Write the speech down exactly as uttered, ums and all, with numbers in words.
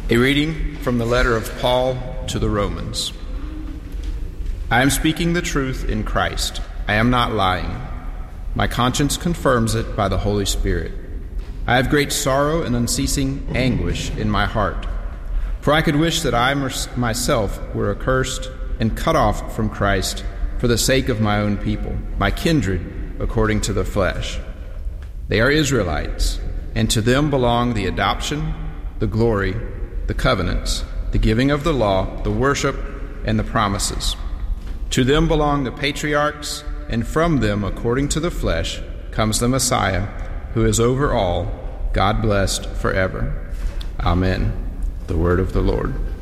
A reading from the letter of Paul to the Romans. I am speaking the truth in Christ. I am not lying. My conscience confirms it by the Holy Spirit. I have great sorrow and unceasing anguish in my heart. For I could wish that I myself were accursed and cut off from Christ for the sake of my own people, my kindred according to the flesh. They are Israelites, and to them belong the adoption, the glory, the covenants, the giving of the law, the worship, and the promises. To them belong the patriarchs, and from them, according to the flesh, comes the Messiah, who is over all, God blessed forever. Amen. The word of the Lord.